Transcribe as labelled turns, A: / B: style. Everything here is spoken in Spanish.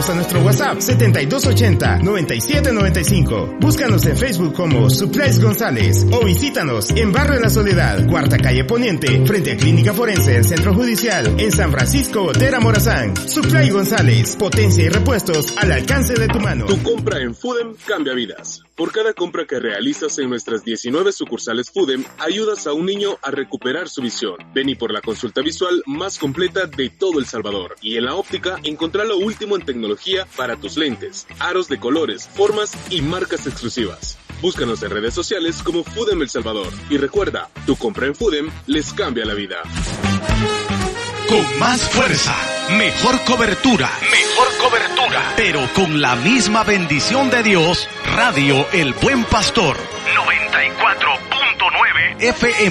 A: Escríbenos a nuestro WhatsApp 7280-9795. Búscanos en Facebook como Supplies González o visítanos en Barrio La Soledad, Cuarta Calle Poniente, frente a Clínica Forense del Centro Judicial, en San Francisco Botera Morazán. Supply González, potencia y repuestos al alcance de tu mano.
B: Tu compra en Foodem cambia vidas. Por cada compra que realizas en nuestras 19 sucursales Foodem, ayudas a un niño a recuperar su visión. Ven y por la consulta visual más completa de todo El Salvador. Y en la óptica, encontrá lo último en tecnología para tus lentes, aros de colores, formas y marcas exclusivas. Búscanos en redes sociales como Foodem El Salvador. Y recuerda, tu compra en Foodem les cambia la vida.
C: Con más fuerza, mejor cobertura, pero con la misma bendición de Dios, Radio El Buen Pastor, 94.9 FM.